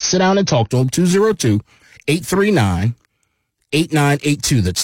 sit down and talk to them. 202-839-8982. That's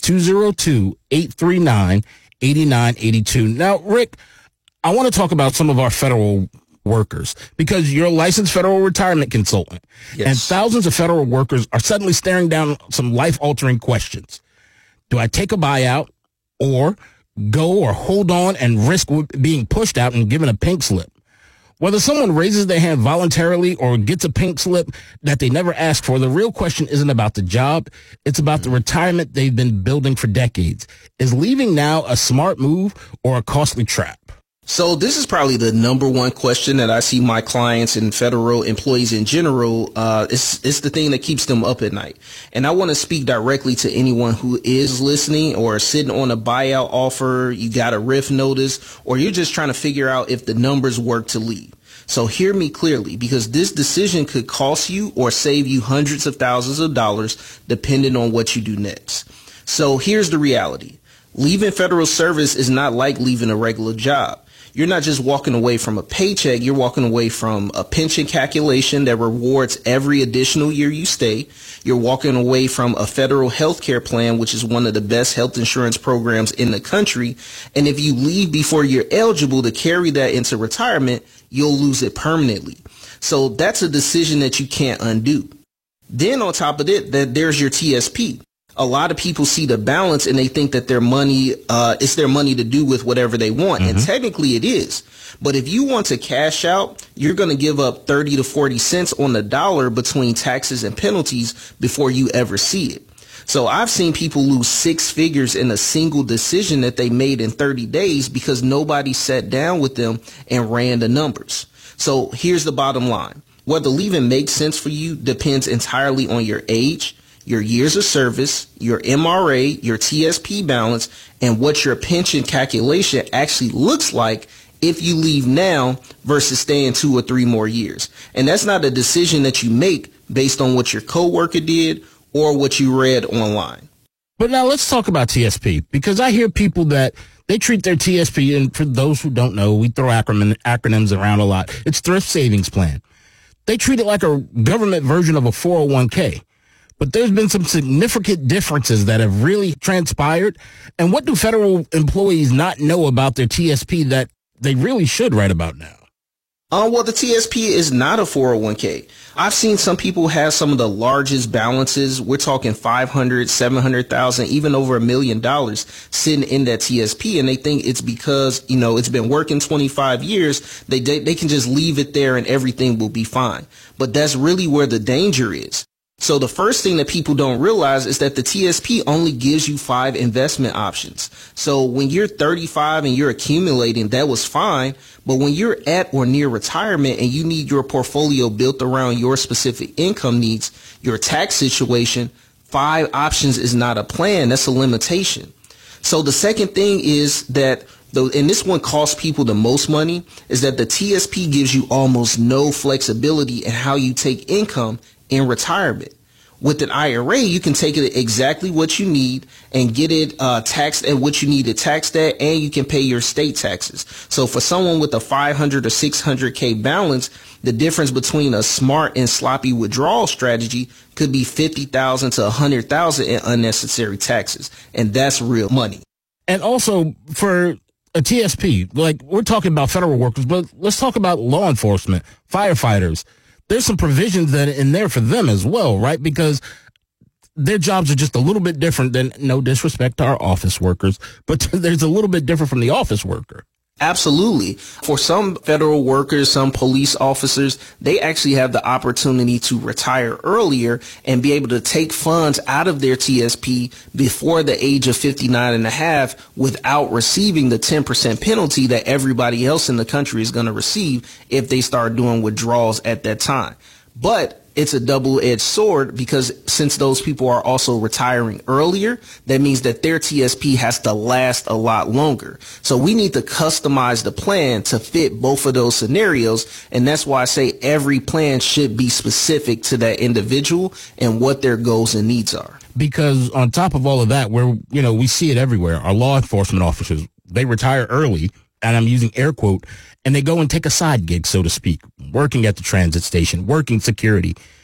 202-839-8982. Now, Rick, I want to talk about some of our federal workers because you're a licensed federal retirement consultant. Yes. And thousands of federal workers are suddenly staring down some life-altering questions. Do I take a buyout or go or hold on and risk being pushed out and given a pink slip? Whether someone raises their hand voluntarily or gets a pink slip that they never asked for, the real question isn't about the job. It's about the retirement they've been building for decades. Is leaving now a smart move or a costly trap? So this is probably the number one question that I see my clients and federal employees in general. It's the thing that keeps them up at night. And I want to speak directly to anyone who is listening or sitting on a buyout offer, you got a RIF notice, or you're just trying to figure out if the numbers work to leave. So hear me clearly, because this decision could cost you or save you hundreds of thousands of dollars depending on what you do next. So here's the reality. Leaving federal service is not like leaving a regular job. You're not just walking away from a paycheck. You're walking away from a pension calculation that rewards every additional year you stay. You're walking away from a federal health care plan, which is one of the best health insurance programs in the country. And if you leave before you're eligible to carry that into retirement, you'll lose it permanently. So that's a decision that you can't undo. Then on top of it, there's your TSP. A lot of people see the balance and they think that their money, it's their money to do with whatever they want. Mm-hmm. And technically it is. But if you want to cash out, you're going to give up 30 to 40 cents on the dollar between taxes and penalties before you ever see it. So I've seen people lose six figures in a single decision that they made in 30 days because nobody sat down with them and ran the numbers. So here's the bottom line. Whether leaving makes sense for you depends entirely on your age, your years of service, your MRA, your TSP balance, and what your pension calculation actually looks like if you leave now versus staying 2 or 3 more years. And that's not a decision that you make based on what your coworker did or what you read online. But now let's talk about TSP, because I hear people that they treat their TSP, and for those who don't know, we throw acronyms around a lot. It's Thrift Savings Plan. They treat it like a government version of a 401k. But there's been some significant differences that have really transpired. And what do federal employees not know about their TSP that they really should write about now? Well, the TSP is not a 401k. I've seen some people have some of the largest balances. We're talking 500, 700,000, even over $1 million sitting in that TSP. And they think it's because, it's been working 25 years. They can just leave it there and everything will be fine. But that's really where the danger is. So the first thing that people don't realize is that the TSP only gives you 5 investment options. So when you're 35 and you're accumulating, that was fine. But when you're at or near retirement and you need your portfolio built around your specific income needs, your tax situation, 5 options is not a plan. That's a limitation. So the second thing is that, and this one costs people the most money, is that the TSP gives you almost no flexibility in how you take income in retirement. With an IRA, you can take it exactly what you need and get it taxed at what you need to tax that, and you can pay your state taxes. So for someone with a 500 or 600K balance, the difference between a smart and sloppy withdrawal strategy could be 50,000 to 100,000 in unnecessary taxes, and that's real money. And also for a TSP, like we're talking about federal workers, but let's talk about law enforcement, firefighters. There's some provisions that in there for them as well, right? Because their jobs are just a little bit different than, no disrespect to our office workers, but there's a little bit different from the office worker. Absolutely. For some federal workers, some police officers, they actually have the opportunity to retire earlier and be able to take funds out of their TSP before the age of 59 and a half without receiving the 10% penalty that everybody else in the country is going to receive if they start doing withdrawals at that time. But it's a double-edged sword, because since those people are also retiring earlier, that means that their TSP has to last a lot longer. So we need to customize the plan to fit both of those scenarios. And that's why I say every plan should be specific to that individual and what their goals and needs are. Because on top of all of that, we see it everywhere. Our law enforcement officers, they retire early, and I'm using air quote, and they go and take a side gig, so to speak, working at the transit station, working security.